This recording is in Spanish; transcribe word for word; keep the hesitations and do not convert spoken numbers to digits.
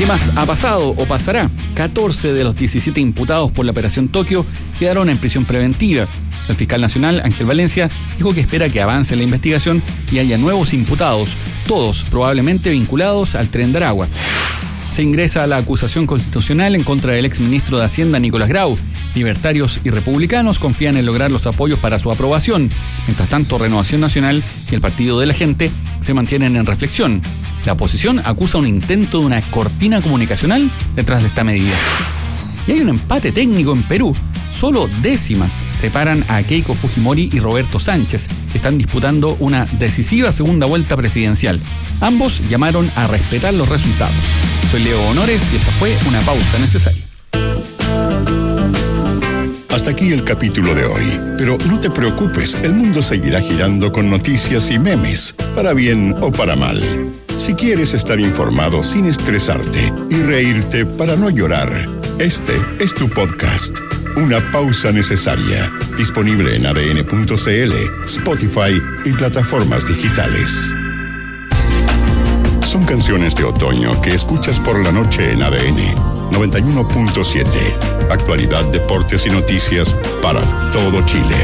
¿Qué más ha pasado o pasará? catorce de los diecisiete imputados por la Operación Tokio quedaron en prisión preventiva. El fiscal nacional, Ángel Valencia, dijo que espera que avance la investigación y haya nuevos imputados, todos probablemente vinculados al Tren de Aragua. Se ingresa la acusación constitucional en contra del exministro de Hacienda, Nicolás Grau. Libertarios y republicanos confían en lograr los apoyos para su aprobación. Mientras tanto, Renovación Nacional y el Partido de la Gente se mantienen en reflexión. La oposición acusa un intento de una cortina comunicacional detrás de esta medida. Y hay un empate técnico en Perú. Solo décimas separan a Keiko Fujimori y Roberto Sánchez, que están disputando una decisiva segunda vuelta presidencial. Ambos llamaron a respetar los resultados. Soy Leo Honores y esta fue Una Pausa Necesaria. Hasta aquí el capítulo de hoy, pero no te preocupes, el mundo seguirá girando con noticias y memes, para bien o para mal. Si quieres estar informado sin estresarte y reírte para no llorar, este es tu podcast, Una Pausa Necesaria, disponible en a d n punto c l, Spotify y plataformas digitales. Son canciones de otoño que escuchas por la noche en A D N noventa y uno punto siete. Actualidad, deportes y noticias para todo Chile.